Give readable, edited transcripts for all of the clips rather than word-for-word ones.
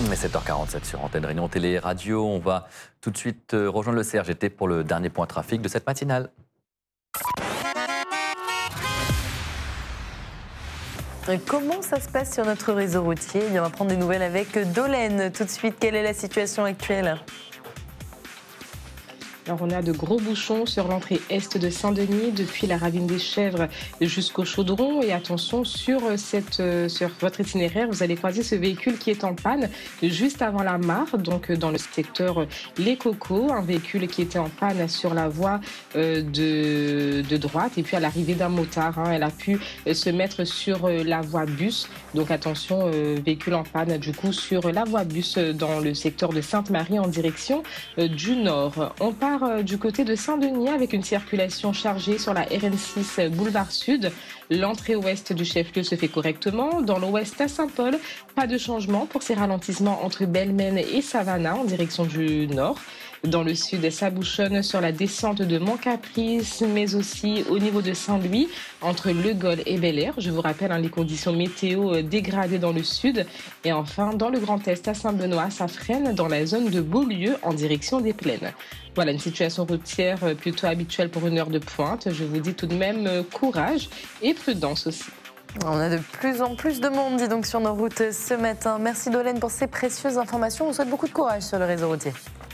Mais 7h47 sur Antenne Réunion Télé et Radio. On va tout de suite rejoindre le CRGT pour le dernier point trafic de cette matinale. Comment ça se passe sur notre réseau routier? On va prendre des nouvelles avec Dolène. Tout de suite, quelle est la situation actuelle? Alors on a de gros bouchons sur l'entrée est de Saint-Denis, depuis la ravine des Chèvres jusqu'au Chaudron. Et attention, sur votre itinéraire, vous allez croiser ce véhicule qui est en panne juste avant la mare, donc dans le secteur Les Cocos. Un véhicule qui était en panne sur la voie de droite. Et puis à l'arrivée d'un motard, elle a pu se mettre sur la voie bus. Donc attention, véhicule en panne du coup sur la voie bus dans le secteur de Sainte-Marie en direction du nord. On part du côté de Saint-Denis avec une circulation chargée sur la RN6 boulevard Sud. L'entrée ouest du chef-lieu se fait correctement. Dans l'ouest à Saint-Paul, pas de changement pour ces ralentissements entre Belmen et Savannah en direction du nord. Dans le sud, ça bouchonne sur la descente de Mont-Caprice, mais aussi au niveau de Saint-Louis, entre Le Gol et Bel-Air. Je vous rappelle les conditions météo dégradées dans le sud. Et enfin, dans le Grand Est, à Saint-Benoît, ça freine dans la zone de Beaulieu en direction des Plaines. Voilà, une situation routière plutôt habituelle pour une heure de pointe. Je vous dis tout de même courage et prudence aussi. On a de plus en plus de monde, dis donc, sur nos routes ce matin. Merci Dolène pour ces précieuses informations. On vous souhaite beaucoup de courage sur le réseau routier.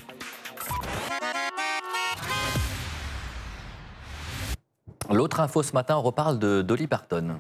L'autre info ce matin, on reparle de Dolly Parton.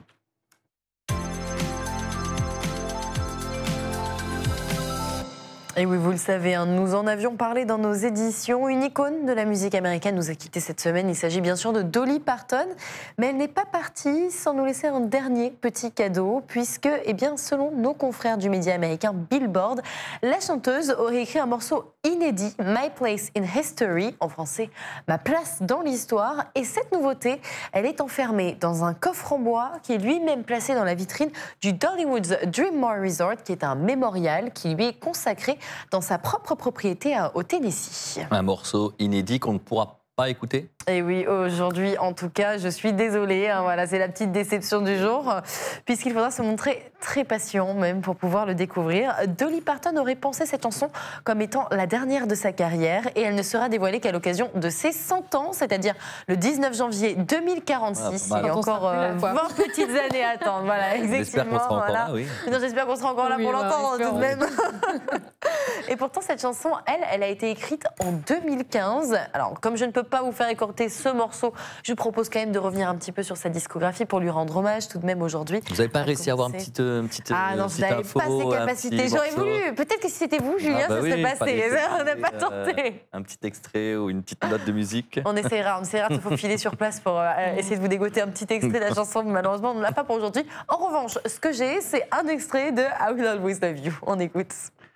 Et oui, vous le savez, nous en avions parlé dans nos éditions. Une icône de la musique américaine nous a quittés cette semaine. Il s'agit bien sûr de Dolly Parton. Mais elle n'est pas partie sans nous laisser un dernier petit cadeau, puisque, selon nos confrères du média américain Billboard, la chanteuse aurait écrit un morceau inédit, My Place in History, en français, Ma place dans l'histoire. Et cette nouveauté, elle est enfermée dans un coffre en bois qui est lui-même placé dans la vitrine du Dollywood's Dream More Resort, qui est un mémorial qui lui est consacré dans sa propre propriété au Tennessee. Un morceau inédit qu'on ne pourra pas écouter? Et oui, aujourd'hui, en tout cas, je suis désolée. Voilà, c'est la petite déception du jour, puisqu'il faudra se montrer très patient même pour pouvoir le découvrir. Dolly Parton aurait pensé cette chanson comme étant la dernière de sa carrière et elle ne sera dévoilée qu'à l'occasion de ses 100 ans, c'est-à-dire le 19 janvier 2046. Il y a encore 20 petites années à attendre. Voilà, j'espère qu'on sera encore là, oui. Non, j'espère qu'on sera encore là pour l'entendre tout de même. Et pourtant, cette chanson, elle a été écrite en 2015. Alors, comme je ne peux pas vous faire écouter ce morceau, je vous propose quand même de revenir un petit peu sur sa discographie pour lui rendre hommage tout de même aujourd'hui. Vous n'avez pas réussi à avoir une petite non, je n'avais pas ces capacités. J'aurais voulu. Peut-être que si c'était vous, Julien, ça serait passé. On n'a pas tenté. Un petit extrait ou une petite note de musique. On essaiera de se faufiler sur place pour essayer de vous dégoter un petit extrait de la chanson. Malheureusement, on ne l'a pas pour aujourd'hui. En revanche, ce que j'ai, c'est un extrait de I Will Always Love You. On écoute.